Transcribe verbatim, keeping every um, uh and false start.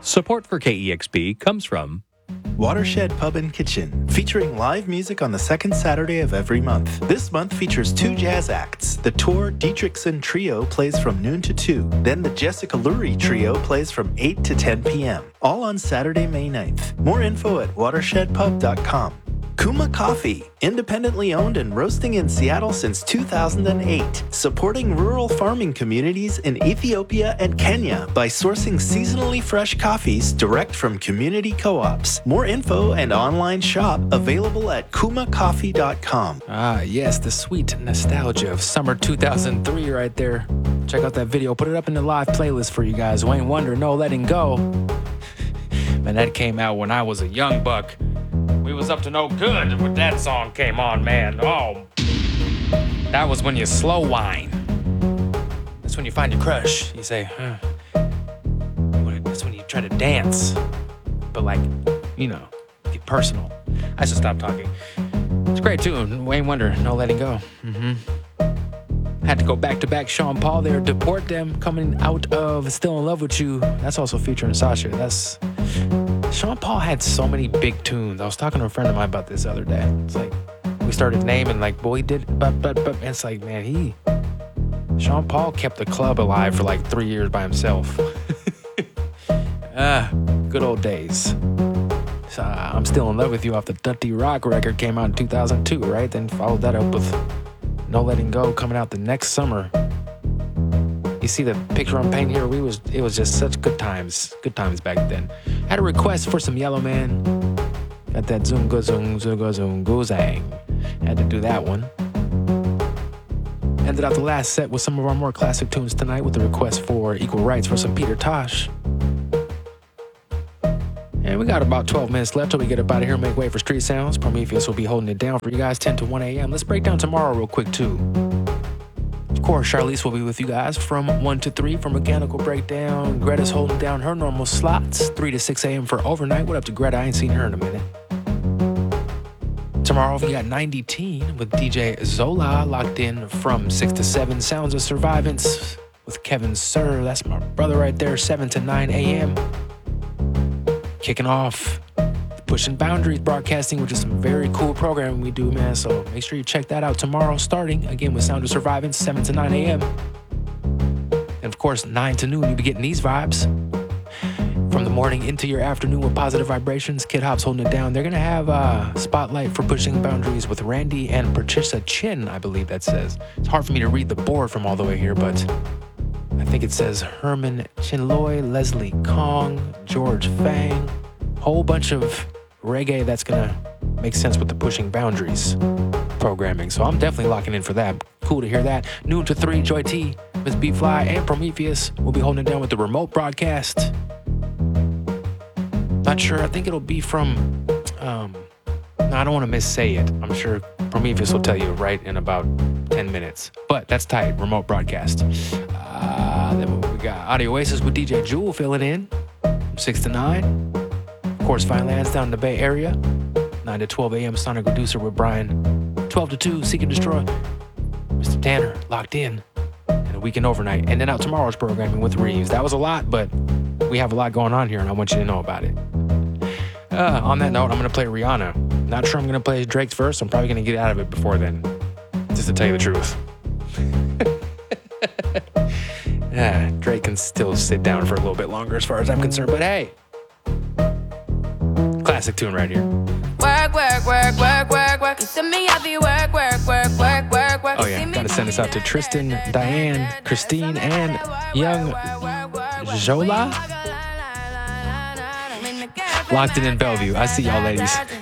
Support for K E X P comes from Watershed Pub and Kitchen, featuring live music on the second Saturday of every month. This month features two jazz acts. The Tor Dietrichson Trio plays from noon to two. Then the Jessica Lurie Trio plays from eight to ten p.m. All on Saturday, May ninth. More info at watershed pub dot com. Kuma Coffee, independently owned and roasting in Seattle since two thousand eight, supporting rural farming communities in Ethiopia and Kenya by sourcing seasonally fresh coffees direct from community co-ops. More info and online shop available at kuma coffee dot com. Ah, yes, the sweet nostalgia of summer two thousand three right there. Check out that video. Put it up in the live playlist for you guys. Wayne Wonder, No Letting Go. Man, that came out when I was a young buck. We was up to no good when that song came on, man. Oh, that was when you slow whine. That's when you find your crush. You say, huh. That's when you try to dance. But like, you know, get personal. I should stop talking. It's a great tune. Wayne Wonder, No Letting Go. Mm-hmm. Had to go back to back Sean Paul there. Deport Them coming out of Still in Love with You. That's also featuring Sasha. That's... Sean Paul had so many big tunes. I was talking to a friend of mine about this the other day. It's like, we started naming, like, boy, he did, but, but, but, and it's like, man, he, Sean Paul kept the club alive for like three years by himself. Ah, good old days. So, uh, I'm Still in Love with You off the Dutty Rock record came out in two thousand two, right? Then followed that up with No Letting Go coming out the next summer. You see the picture I'm painting here? We was it was just such good times, good times back then. Had a request for some Yellow Man. Got that zoom-ga zoom zoom-ga zoom goozang. Had to do that one. Ended out the last set with some of our more classic tunes tonight with the request for Equal Rights for some Peter Tosh. And we got about twelve minutes left till we get up out of here and make way for Street Sounds. Prometheus will be holding it down for you guys ten to one a.m. Let's break down tomorrow real quick too. Of course, Charlize will be with you guys from one to three for Mechanical Breakdown. Greta's holding down her normal slots, three to six a.m. for overnight. What up to Greta? I ain't seen her in a minute. Tomorrow we got ninety teen with D J Zola locked in from six to seven. Sounds of Survivance with Kevin Sir. That's my brother right there, seven to nine a.m. Kicking off Pushing Boundaries broadcasting, which is some very cool programming we do, man. So make sure you check that out tomorrow, starting again with Sound of Survivance, seven to nine a.m. And of course, nine to noon, you'll be getting these vibes. From the morning into your afternoon with Positive Vibrations, Kid Hop's holding it down. They're going to have a spotlight for Pushing Boundaries with Randy and Patricia Chin, I believe that says. It's hard for me to read the board from all the way here, but I think it says Herman Chinloy, Leslie Kong, George Fang. Whole bunch of reggae that's gonna make sense with the Pushing Boundaries programming. So I'm definitely locking in for that. Cool to hear that. Noon to three, Joy T, Miss B-Fly, and Prometheus will be holding it down with the remote broadcast. Not sure. I think it'll be from, um, no, I don't want to missay it. I'm sure Prometheus will tell you right in about ten minutes. But that's tight, remote broadcast. Uh, then we got Audio Oasis with D J Jewel filling in from six to nine. Of course, Vinelands down in the Bay Area. nine to twelve a.m. Sonic Reducer with Brian. twelve to two, Seek and Destroy. Mister Tanner, locked in. And a weekend overnight. And then out tomorrow's programming with Reeves. That was a lot, but we have a lot going on here, and I want you to know about it. Uh, on that note, I'm going to play Rihanna. Not sure I'm going to play Drake's verse. I'm probably going to get out of it before then, just to tell you the truth. Yeah, Drake can still sit down for a little bit longer as far as I'm concerned, but hey. Classic tune right here. Work, work, work, work, work, work. To me, I be work, work, work, work, work, work. Oh yeah, gotta send this out to Tristan, Diane, Christine, and young Jola. Locked in in Bellevue. I see y'all ladies.